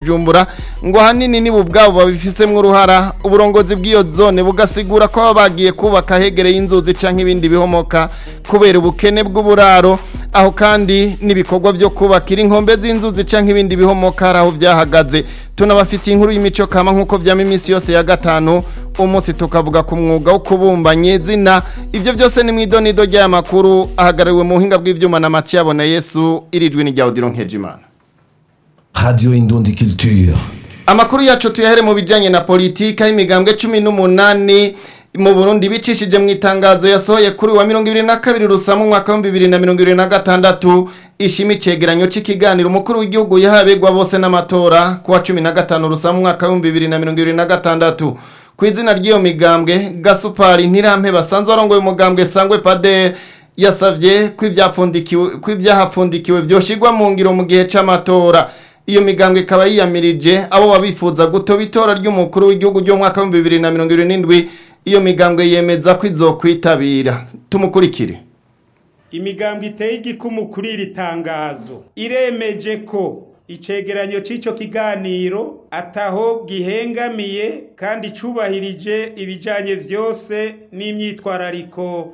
Bujumbura ngo hanini ni bubwabo babifisemwe uruhara uburongozi bw'iyo zone bugasigura ko bagiye kubaka hegereye inzuzi canke ibindi bihomoka kubera ubukene bw'uburaro aho kandi nibikorwa byo kubakira inkombe z'inzuzi canke ibindi bihomoka aho byahagaze tunabafitiye inkuru y'imico kama nkuko byama iminsi yose ya gatanu umunsi tukavuga ku mwuga wo kubumbanya zina ivyo byose ni mwidonido rya makuru ahagarariwe mu buhinga bw'ivyuma na Mathieu Abona Yesu irijwe ni rya Odilon Nkejimana Radio Indundi Culture. Amakuru yacu tuyahere mu bijanye na politika y'imigambwe 18 mu Burundi bicishije mu itangazo yasohoye kuri wa 2022 rusamu mwaka wa 2026 ishimi cegeranyo c'ikiganiro umukuru w'igihugu yahabegwa bose n'amatora kuwa 15 rusamu mwaka wa 2026 kw'izina ry'iyo migambwe Gasupari Ntirampe basanzwe arongoye umugambwe Sangwe Pader yasavye kw'ivyahafundikiwe byoshirwa mu ngiro mu gihe c'amatora iyo migambwe ikaba yiyamirije abo babifuza gutoba itora ry'umukuru w'igihugu ryo mwaka wa 2027 iyo migambwe yemeza ko izokwitabira tumukurikire. Imigambwe iteye igikumu kuri iri tangazo iremeje ko icegeranyo c'ico kiganiro ataho gihengamiye kandi cubahirije ibijanye vyose n'imyitwarariko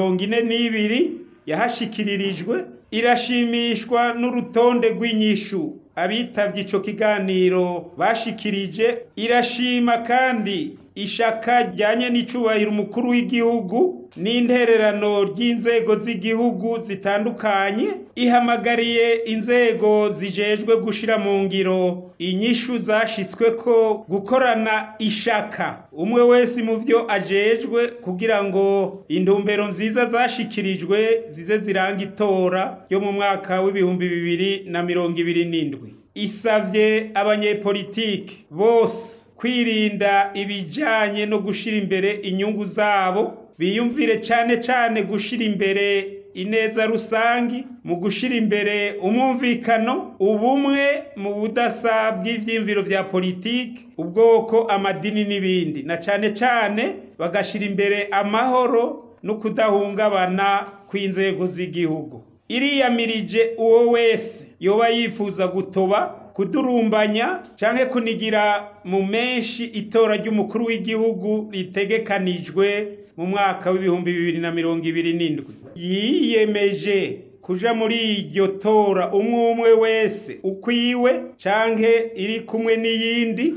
42 yahashikiririjwe irashimishwa n'urutonde rw'inyishu abitavye ico kiganiro bashikirije irashima kandi ishaka ryanye n'icubahiro umukuru w'igihugu n'intererano ry'inzego z'igihugu zitandukanye ihamagariye inzego zijejwe gushira mu ngiro inyishu zashitsweko gukorana ishaka umwe wese mu vyo ajejwe kugira ngo intumbero nziza zashikirijwe zize ziranga itora yo mu mwaka w'ibihumbi 2027 isavye abanyepolitike bose kwirinda ibijanye no gushira imbere inyungu zabo biyumvire cane gushira imbere ineza rusangi mu gushira imbere umwumvikano ubumwe mu budasa bw'ivyimviro vya politike ubwoko amadini n'ibindi na cane bagashira imbere amahoro no kudahungabana kw'inzego z'igihugu iriyamirije uwo wese yoba yifuza gutoba kudurumbanya canke kunigira mu menshi itora ry'umukuru w'igihugu ritegekanijwe mu mwaka w'ibihumbi 2027 yiyemeje kuja muri iryo tora umwe wese ukwiwe canke iri kumwe n'iyindi.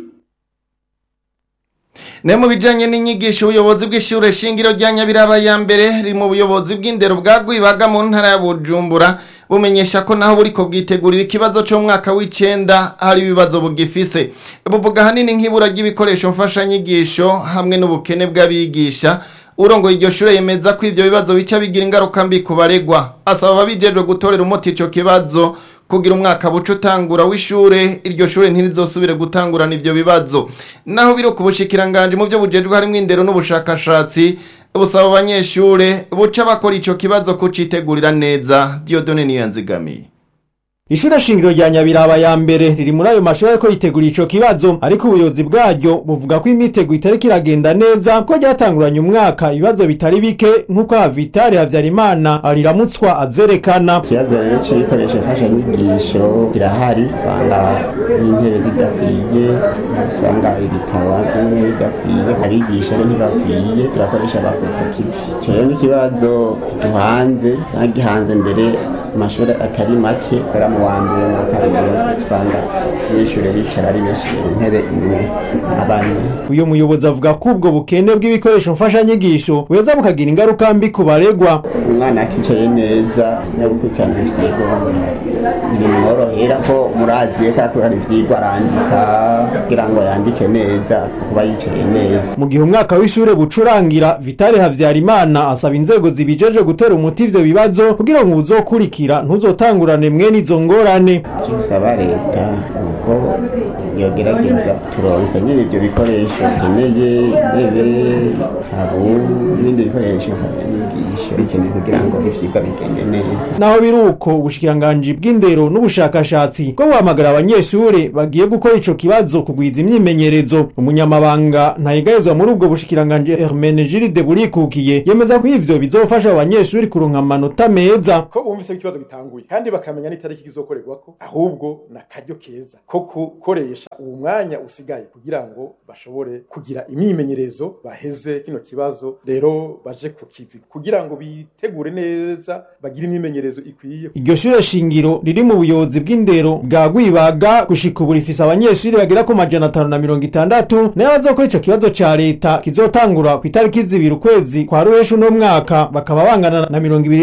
Ne mu bijanye n'inyigisho ubuyobozi bw'ishure shingiro rya Nyabiraba ya mbere riri mu buyobozi bw'indero bwagwibaga mu ntara ya Bujumbura bumenyesha ko naho buriko bwitegurira ikibazo cyo mwaka w'icenda hari ibibazo bugifise buvuga hanini nk'ibura ry'ibikoresho mfasha nyigisho hamwe n'ubukene bw'abigisha urongo iryo shure yemeza ko ivyo bibazo bica bigira ingaruka mbi kubaregwa asaba babijejwe gutorera umuti ico kibazo kugira umwaka buco utangura w'ishure iryo shure ntirizosubire gutangurana ivyo bibazo naho biro kubushikiranganje mu byo bujejwe harimo indero n'ubushakashatsi busaba abanyeshure buca bakora ico kibazo kucitegurira neza. Diodone Niyanzigamiye. Ishure shingiro rya Nyabiraba ya mbere riri muri ayo mashuri ariko yiteguriye ico kibazo ariko ubuyobozi bwaryo buvuga ko imitego itariki iragenda neza ko ryatanguranye umwaka ibibazo bitari bike nkuko Vitali Havyarimana ariramutswa azerekana. Ikibazo rero c'ibikoresho mfasha nyigisho kirahari usanga intebe zidakwiye usanga ibitabo kimwe bidakwiye abigisha rero ntibakwiye turakoresha abakozi kivi cyo rero ikibazo duhanze gihanze mbere amashuri atari make kora mu wa mbere na kabiri usanga n'ishure bicara ari benshi intebe imwe abandi. Uyo muyobozi avuga ko ubwo bukene bw'ibikoresho mfasha nyigisho weza bukagira ingaruka mbi ku baregwa. Umwana aticaye neza no gukurikirana ivyigwa birimworohera ko muraziye ko akorana ivyigwa arandika kugira ngo yandike neza kuba yicaye neza. Mu gihe umwaka w'ishure bucurangira Vitali Havyarimana asaba inzego zibijeje gutera umuti ivyo bibazo kugira ngo uzokurikira ntuzotangurane mwene izo ngorane. Gisaba leta uko yogerageza turonse nyine ivyo bikoresho nkeneye intebe abo n'ibindi bikoresho nyigisho bikeneye kugira ngo ivyigwa bigende neza. Naho biruko ubushikiranganje bw'indero n'ubushakashatsi bwo guhamagara abanyeshure bagiye gukora ico kibazo kugwiza imyimenyerezo. Umunyamabanga ntayigayezwa muri ubwo bushikiranganje Hermenegilde Burikukiye yemeza ko ivyo bizofasha abanyeshure kuronka amanota meza. Ko umvise ikibazo gitanguye kandi bakamenya n'itariki kizokorerwako ahubwo na karyo keza ko gukoresha uwo mwanya usigaye kugira ngo bashobore kugira imyimenyerezo baheze kino kibazo rero baje ku kivi kugira ngo bitegure neza bagire imyimenyerezo ikwiye. Iryo shure shingiro riri mu buyobozi bw'indero bwa Gwibaga gushika ubu rifise abanyeshuri bagera ku 560 nayo bazokora ico kibazo ca leta kizotangura ku itariki 2 ukwezi kwa Ruheshu no mwaka bakaba bangana na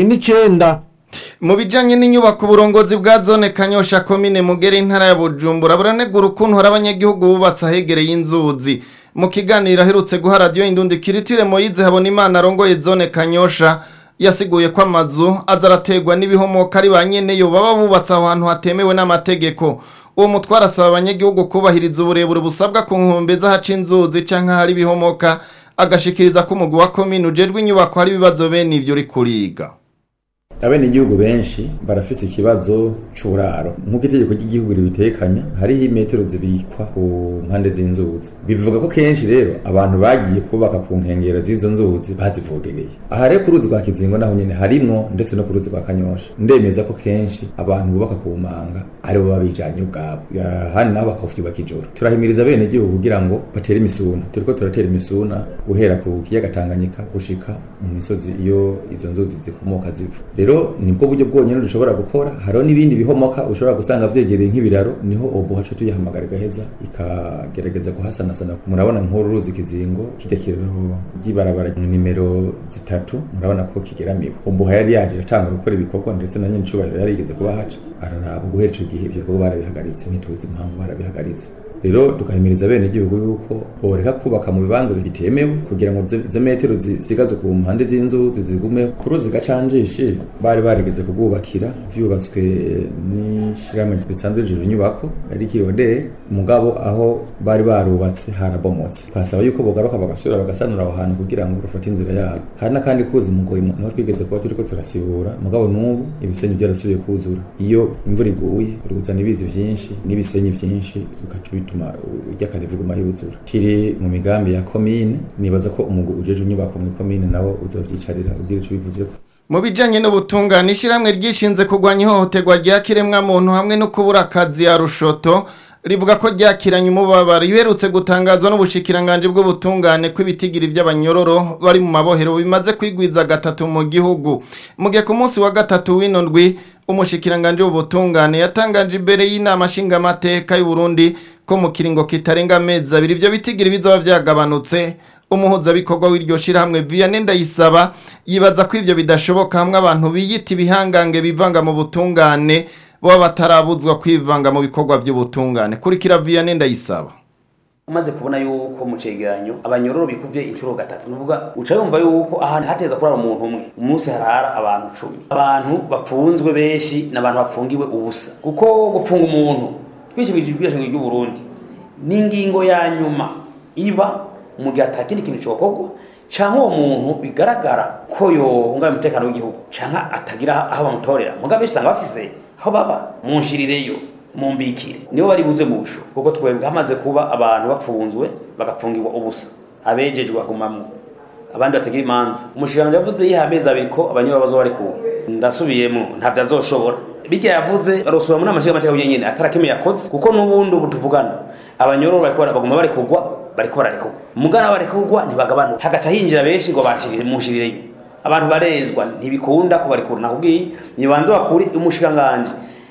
29. Mu bijanye n'inyubako uburongozi bwa zone Kanyosha komine Mugere intara ya Bujumbura buranegura ukuntu hari abanyagihugu bubatse ahegereye inzuzi. Mu kiganiro aherutse guha radio Indundi Kiritire Moyize habona Imana arongoye zone Kanyosha yasiguye ko amazu azarategwa n'ibihomoka ari banyene yo baba bubatse ahantu hatemewe n'amategeko. Uwo mutwara asaba abanyagihugu kubahiriza uburebure busabwa ku nkombe z'ahaca inzuzi canke hari bihomoka agashikiriza ko umugwi wa komine ujejwe inyubako hari ibibazo bene ivyo rikuriga. Abene igihugu benshi barafise ikibazo c'uburaro nk'uko itegeko ry'igihugu ribitekanya hariho imetero zibikwa ku mpande z'inzuzi. Bivuga ko kenshi rero abantu bagiye kubaka ku nkengero z'izo nzuzi bazivogereye. Aha rero ku ruzi rwa Kizingo naho nyene harimwo ndetse no ku ruzi rwa Kanyosha. Ndemeza ko kenshi abantu bubaka ku manga ari bo babijanye ubwabo. Hano nabo bakofyuba kijoro. Turahimiriza abene igihugu kugira ngo batere imisuna. Turiko turatera imisuna guhera ku kiyaga Tanganyika gushika mu misozi iyo izo nzuzi zikomoka ziva. Rero nibwo buryo bwonyene dushobora gukora haro nibindi bihomoka ushobora gusanga vyegereye nk'ibiraro niho obuhaca tuyahamagara gaheza ikagerageza guhasanasana. Murabona nk'uruzi Kizingo kijya kiraro gibarabara nimero 3 murabona ko kigeramiwe. Obuha yari yaje atanga gukora ibikorwa ndetse na nyene cubahiro yari igeze kuba haca araraba guhera ico gihe ivyo bikorwa barabihagaritse ntituzi impamvu barabihagaritse. Rero tukahimiriza bene igihugu yuko boreka kubaka mu bibanza bitemewe kugira ngo izo metero zisigaze ku mpande z'inzuzi zigume ku ruzi gacanjishe bari barigeze kububakira vyubatswe n'ishirahamwe bisanzwe je inyubako ari Kirode mugabo aho bari barubatse harabomotse. Twasaba yuko bogaruka bagasubira bagasanura aho hantu kugira ngo rufate inzira yabo. Hari nakandi kuzi mugoyi no twigeze kuba turiko turasibura mugabo n'ubu ibisenyi byarasubiye kuzura. Iyo imvura iguye uruzana ibizi vyinshi n'ibisenyi vyinshi bituma ujyakarivuga mayuzura. Kiri mu migambi ya komine nibaza ko umugwi ujeje inyubako mu komine nawo uzovyicarira ugira ico bivuzeko. Mu bijanye n'ubutungane ishiramwe ryishinze kugwanya ihohoterwa rya kiremwa muntu hamwe no kubura akazi ya Rushoto rivuga ko ryakiranye umubabaro iherutse gutangazwa n'ubushikiranganje bw'ubutungane kw'ibitigiri by'abanyororo bari mu mabohero bimaze kwigwiza gatatu mu gihugu. Mu gihe ku munsi wa gatatu w'inondwi umushikiranganje w'ubutungane yatangaje imbere y'inama nshingamateka y'u Burundi ko mu kiringo kitarenga amezi abiri ivyo bitigiri bizoba vyagabanutse. Umuhuza bikorwa w'iryo shirahamwe Vianney Ndayisaba yibaza ko ivyo bidashoboka hamwe abantu biyita ibihangange bivanga mu butungane bo batarabuzwa kwivanga mu bikorwa by'ubutungane. Kurikira Vianney Ndayisaba. Umaze kubona yuko mu cegeranyo abanyororo bikuvye incuro gatatu nuvuga uca yumva yuko ahantu hateza kurara umuntu umwe umunsi harara abantu 10 abantu bafunzwe benshi n'abantu bafungiwe ubusa kuko gufunga umuntu twishimije ibiyasho y'u Burundi n'ingingo ya nyuma iba mu gihe atakindi kintu cyokorwa canke uwo muntu bigaragara ko yohunga umutekano w'igihugu canke atagira aho bamutorera mugabe bisanga bafise aho baba munshirireyo mumbikire nibo bari buze mu busho kuko twebwe hamaze kuba abantu bafunzwe bagapfungirwa ubusa abejejwe agumamwe abandi batagira imanza. Umushiranje yavuze yihameza abiko abanyoro bazo bari ku ndasubiyemo ntabyo azoshobora bijya yavuze arosura muri amashiga mateka y'nyene atarakeme yakoze kuko nubundi ubutuvugana abanyoro bakora baguma bari kugwa bariko bararekugwa mugana barekugwa ntibagabanuka hagaca hinjira benshi ngo bashirire munshirireyo abantu barezwa ntibikunda ko bari kuruna kubwiye nibanze bakuri umushiranganje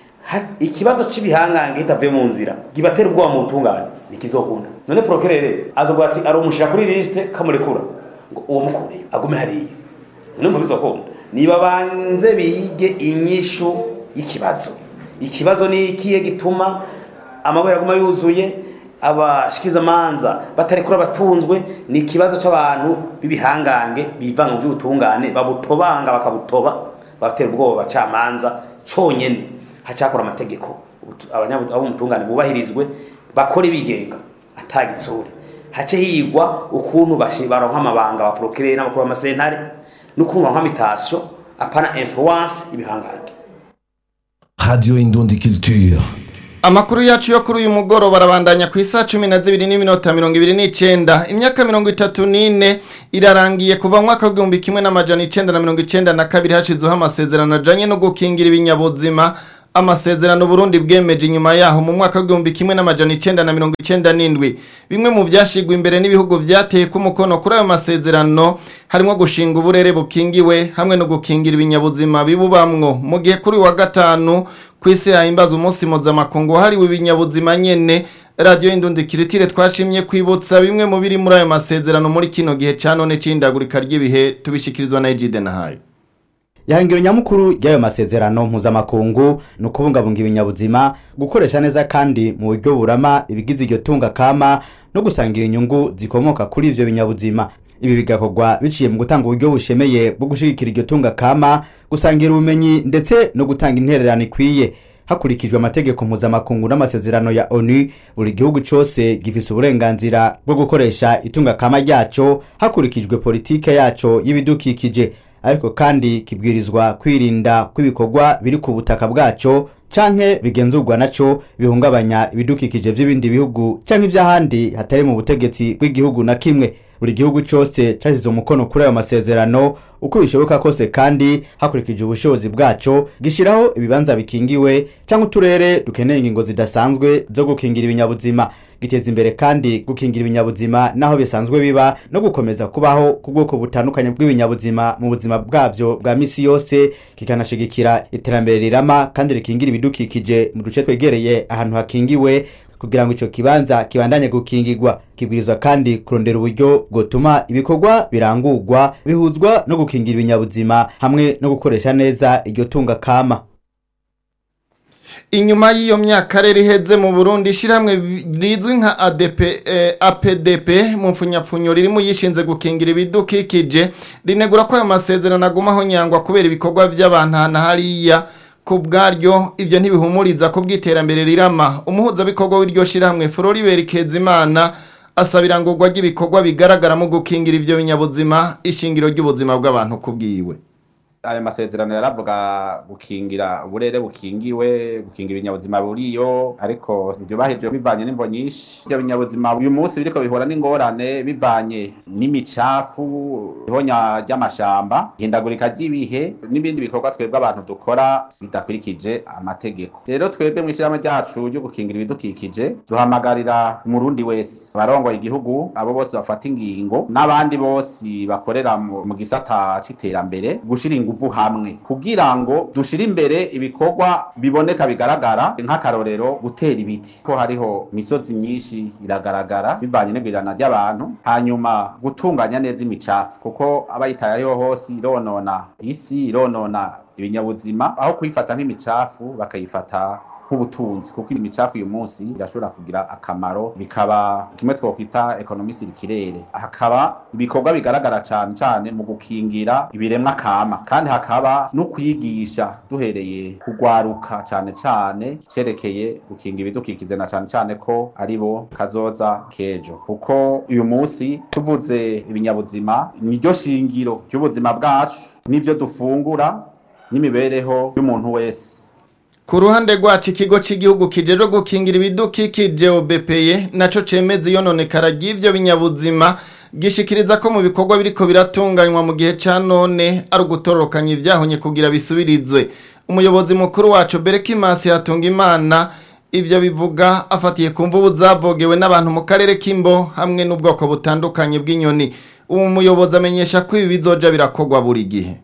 ikibazo cy'ibihangange hitavuye mu nzira gibatera ubwoba mu butungane nikizokunda none procureur azovuga ati ari umushira kuri liste kamurekura ngo uwo mukure agume hariye numva bizokunda niba banze bige inyishu ikibazo ni ikiye gituma amabera aguma yuzuye abashikiza manza batarekura bapfunzwe ni ikibazo cy'abantu bibihangange bivanga mu by'ubutungane babutobanga bakabutoba batera ubwoba bacamanza cyonyene hacakora amategeko abo mutungane bubahirizwe bakora ibigenga atagitsure hace higwa ukuntu baronka amabanga ba procureur n'abakuru b'amasentare n'ukuntu baronka imitasyo apana influence ibihangange. Radio Indundi Culture. Amakuru yacu yo kuri uyu mugoro barabandanya ku isa 12:29 imyaka 34 irarangiye kuva mu mwaka w'igihumbi kimwe n'amajana 1992 hashizeho amasezerano ajanye no gukingira ibinyabuzima. Amasezerano Burundi bwemeje inyuma yaho mu mwaka w'igihumbi kimwe n'amajana 1997. Bimwe mu byashigwa imbere n'ibihugu byateye ku mukono kuri ayo masezerano harimo gushinga uburere bukingiwe hamwe no gukingira ibinyabuzima bibubamwo. Mu gihe kuri wa gatanu kwisi hahimbaza umunsi mpuzamakungu hariwe ibinyabuzima nyene, Radio Indundi Kiritire twashimye kwibutsa bimwe mu biri muri ayo masezerano muri kino gihe canone c'indagurika ry'ibihe tubishikirizwa na Ejide Nahayo. Ihangiro nyamukuru y'ayo masezerano mpuzamakungu no kubungabunga ibinyabuzima, gukoresha neza kandi mu buryo burama ibigize iryo tunga kama no gusangira inyungu zikomoka kuri ivyo binyabuzima. Ibi bigakorwa biciye mu gutanga uburyo bushemeye bwo gushigikira iryo tunga kama, gusangira ubumenyi ndetse no gutanga intererano ikwiye. Hakurikijwe amategeko mpuzamakungu n'amasezerano ya ONU, buri gihugu cyose gifise uburenganzira bwo gukoresha itunga kama ryaco hakurikijwe politike yaco y'ibidukikije. Ariko kandi kibwirizwa kwirinda kw'ibikorwa biri ku butaka bwaco canke bigenzurwa naco bihungabanya ibidukikije vy'ibindi bihugu canke ivy'ahandi hatari mu butegetsi bw'igihugu na kimwe. Buri gihugu cyose casize umukono kuri ayo masezerano uko bishoboka kose, kandi hakurikije ubushobozi bwaco gishiraho ibibanza bikingiwe canke uturere dukeneye ingingo zidasanzwe zo gukingira ibinyabuzima. Giteza imbere kandi gukingira ibinyabuzima naho bisanzwe biba no gukomeza kubaho ku bwoko butandukanye bw'ibinyabuzima mu buzima bwavyo bwa misi yose, kikanashigikira iterambere rirama kandi rikingira ibidukikije mu duce twegereye ahantu hakingiwe kugira ngo ico kibanza kibandanye gukingirwa. Kibwirizwa kandi kurondera uburyo bwotuma ibikorwa birangurwa bihuzwa no gukingira ibinyabuzima hamwe no gukoresha neza iryo tunga kama. Inyuma y'iyo myaka rero iheze mu Burundi, ishiramwe rizwi nka APDP mu mfunyapfunyo ririmo yishinze gukingira ibidukikije rinegura ko ayo masezerano agumaho nyangwa kubera ibikorwa by'abantu hariya. Ku bwaryo ivyo ntibihumuriza ko bw'iterambere rirama. Umuhuza bikorwa w'iryo shiramwe Floribert Kezimana asabira ngo gwa gibikorwa bigaragara mu gukingira ivyo binyabuzima ishingiro ry'ubuzima bw'abantu kubwiwe. Aya masezerano yaravuga gukingira uburere bukingiwe, gukingira ibinyabuzima buriyo, ariko ibyo bahejwe bivanye n'imvo nyinshi. Ibyo binyabuzima uyu munsi biriko bihora n'ingorane bivanye n'imicafu, ihonya ry'amashamba, ihindagurika ry'ibihe n'ibindi bikorwa twebwe abantu dukora bidakurikije amategeko. Rero twebwe mu ishyirahamwe ryacu ryo gukingira ibidukikije duhamagarira umurundi wese, abarongoye igihugu, abo bose bafata ingingo n'abandi bose bakorera mu gisata c'iterambere gushira inguvu hamwe kugira ngo dushire imbere ibikorwa biboneka bigaragara, nk'akarorero gutera ibiti ko hariho misozi myinshi iragaragara bivanye n'ibirana ry'abantu, hanyuma gutunganya neza imicafu kuko abayitaye ariho hose ironona isi, ironona ibinyabuzima, aho kuyifata nk'imicafu bakayifata nk'ubutunzi, kuko imicafu uyu munsi irashobora kugira akamaro, bikaba kimwe twokwita ekonomi sirikirere. Hakaba ibikorwa bigaragara cyane mu gukingira ibiremwa kama, kandi hakaba no kwigisha duhereye kugwaruka cyane cerekeye gukinga ibidukikije na cyane ko aribo kazoza kejo, kuko uyu munsi tuvuze ibinyabuzima niryo shingiro ry'ubuzima bwacu, n'ivyo dufungura n'imibereho y'umuntu wese. Ku ruhande rwacu ikigo cy'igihugu kijejwe gukingira ibidukikije OBPE naco cemeza iyononekara ry'ivyo binyabuzima, gishikiriza ko mu bikorwa biriko biratunganywa mu gihe ca none ari ugutororokanya ivyahonye kugira bisubirizwe. Umuyobozi mukuru wacu Berekimasi Hatungimana ivyo bivuga afatiye ku mvubu zavogewe n'abantu mu karere k'Imbo hamwe n'ubwoko butandukanye bw'inyoni. Uwo muyobozi amenyesha ko ibi bizoja birakogwa buri gihe.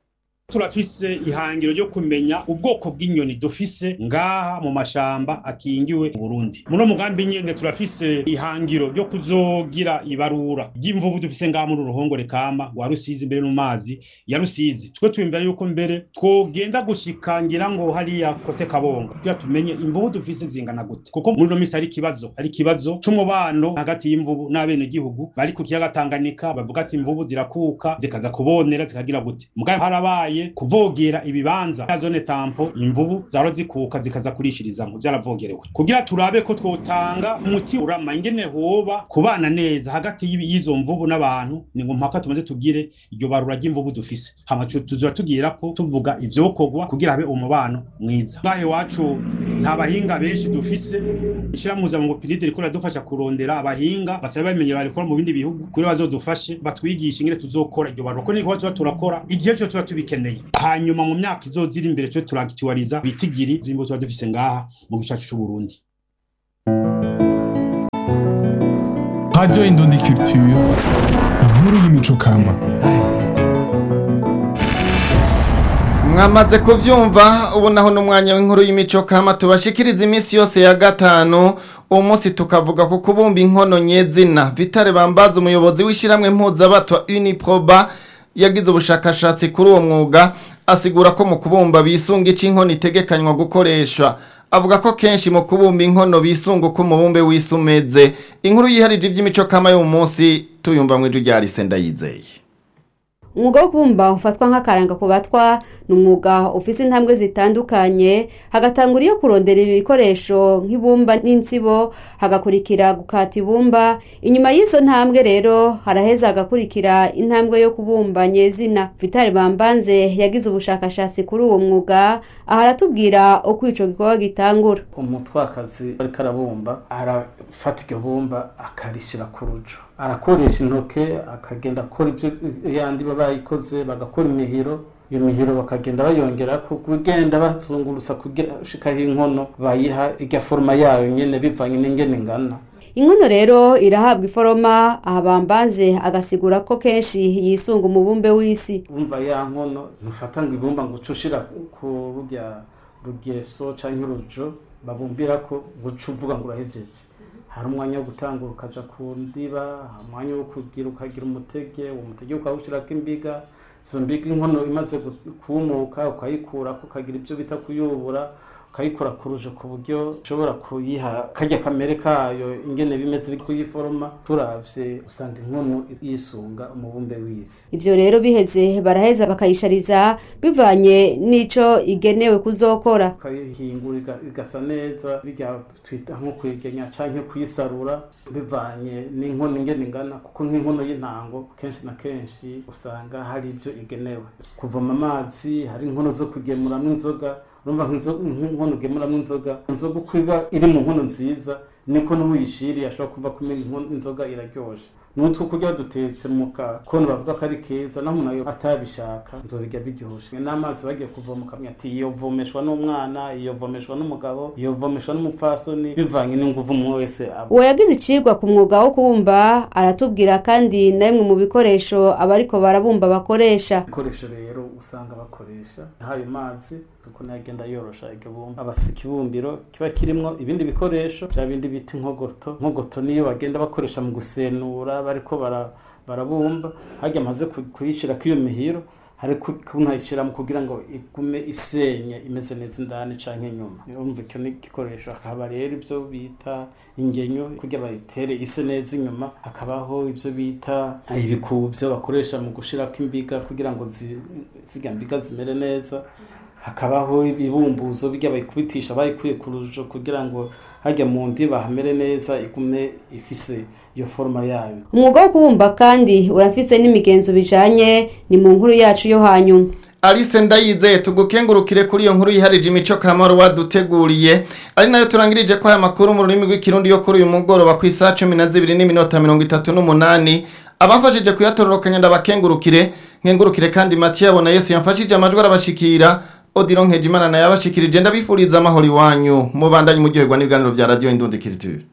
Turafise ihangiro ryo kumenya ubwoko bw'inyoni dufise ngaha mu mashamba akingiwe mu Burundi. Muno mugambi nyene turafise ihangiro ryo kuzogira ibarura ry'imvubu dufise ngaha mu ruhongore kama wa Rusizi mbere no mazi ya Rusizi. Twe twimvira yuko mbere twogenda gushikangira ngo hariya kote Kabonga kugira tumenye imvubu dufise zingana gute, kuko muri no misi ari kibazo c'umubano hagati y'imvubu n'abene gihugu bari ku kiyaga Tanganyika, bavuga ati imvubu zirakuka zikaza kubonera zikagira gute. Mugabe harabaye vyabaye kuvogera ibibanza ya zone tampo imvubu zaro zikuka zikaza kurishirizamo vyaravogerewe kugira turabe ko twotanga umuti urama ingene hoba kubana neza hagati y'izo mvubu n'abantu ni ngo mpaka tumaze tugire iryo barura ry'imvubu dufise hamacu tuzura tugira ko tuvuga ivyokogwa kugira habe umubano mwiza ngahe wacu nta bahinga benshi dufise ishiramuza mu pirite riko radufasha kurondera abahinga basaba bamenye barikora mu bindi bihugu kuri bazodufashe batwigisha ingene tuzokora iryo barura ko niko tuba turakora igihe cyo tuba tubikeneye hanyuma mu myaka izozira imbere cyo turagitiwariza bitigiri zimbo tuba dufise ngaha mu gicacu c'u Burundi. Radio Indundi Culture, inkuru y'imico kama. Mwamaze kuvyumva ubu naho n'umwanya w'inkuru y'imico kama tubashikiriza iminsi yose ya gatanu umunsi tukavuga ku kubumba inkono nyezina. Vitale Bambaza umuyobozi w'ishiramwe mpuzabatwa Uniproba yagize ubushakashatsi kuri uwo mwuga asigura ko mu kubumba bisunga inkono itegekanywa gukoresha. Avuga ko kenshi mu kubumba inkono bisunga uko umubumbe wisumeze. Inkuru yiharije iby'imico kama y'uwo munsi tuyumva mu ijwi rya Lisenda Yizeye. Umwuga wo kubumba ufatwa nk'akaranga ku batwa ni umwuga ufise intambwe zitandukanye hagatangura iyo kurondera ibikoresho nk'ibumba n'insibo hagakurikira gukata ibumba inyuma y'izo ntambwe rero haraheza hagakurikira intambwe yo kubumba nyezina. Vitale Bambanze yagize ubushakashatsi kuri uwo mwuga aha aratubwira uko ico gikorwa gitangura. Umutwakazi ariko arabumba arafata iryo bumba akarishira ku rujo arakoresha intoke akagenda akora ibyo yandi babayikoze bagakora imihiro iyo mihiro bakagenda bayongera kugenda bazungurusa kugira shikaho inkono bayiha irya forma yayo nyene bivanye n'ingene ngana. Inkono rero irahabwa iforoma aha Bambanze agasigura ko kenshi yisunga umubumbe w'isi. Umva ya nkono ntufata ngo ibumba ngo ucushira ku rujya rugeso canke urujo babumbira ko gucuvuga ngo urahejeje. Hari umwanya wo gutangura ukaja ku ndiba, umwanya wo kugira ukagira umutege ukawushirako imbiga, izo mbiga inkono imaze kumuka ukayikura ukagira ibyo bita kuyubura ukayikura kuruje ku buryo ushobora kuyiha kajya kamere kayo ingene bimeze kuyiforoma turavye usanga inkono yisunga umubumbe w'isi. Ivyo rero biheze baraheza bakayishariza bivanye n'ico igenewe kuzokora. Kayihingura igasa neza bijya twita nko kwigenya canke kuyisarura bivanye n'inkono ingene ingana kuko nk'inkono y'intango kenshi na kenshi usanga hari ibyo igenewe. Kuvoma amazi hari inkono zo kugemuramwo inzoga urumva nk'inkono ugemuramwo inzoga uko iba iri mu nkono nziza niko n'uyishiri ashobora kuva kumenya inzoga iraryoshe. Nutwo kurya dutetse mu kakono bavuga ko ari keza naho umuntu atabishaka nzobirya biryoshe. N'amazi bagiye kuvoma ukamenya ati iyo vomeshwa n'umwana iyo vomeshwa n'umugabo iyo vomeshwa n'umupfasoni bivanye n'inguvu umwe wese aba. Uwo yagize icigwa ku mwuga wo kubumba aratubwira kandi namwe mu bikoresho abariko barabumba bakoresha. Ibikoresho rero usanga bakoresha hari amazi uko nagenda yorosha iryo bumba abafise ikibumbiro kiba kirimwo ibindi bikoresho bya bindi bita inkogoto niyo bagenda bakoresha mu gusenura bariko barabumba hajya amaze kuyishira k'iyo mihiro hari kuntayishira mu kugira ngo igume isenye imeze neza indani canke inyuma. Urumva icyo ni gikoresho akaba rero ibyo bita ingenyo kugira bayitere ise neza inyuma hakabaho ibyo bita ibikubyo bakoresha mu gushirako imbiga kugira ngo zigambiga zimere neza hakabaho ibibumbuzo bijya bayikubitisha bayikuye kurujo kugira ngo hajya mu ndiba hamere neza igume ifise iyo forma yayo. Umwuga wo kubumba kandi urafise n'imigenzo bijanye ni mu nkuru yacu yo hanyuma. Alice Ndayizeye tugukengurukire kuri iyo nkuru yiharije imico kamaro waduteguriye ari nayo turangirije ko aya makuru mu rurimi rw'ikirundi yo kuri uyu mugoroba ku isaha 12:38 abafashije kuyatororokanya ndabakengurukire nkengurukire kandi Mathieu abona Yesu yamfashije amajwi arabashikira Odilon Nkejimana na yabashikirije ndabifuriza amahoro iwanyu mubandanye muryoherwa n'ibiganiro vya Radio Indundi Culture.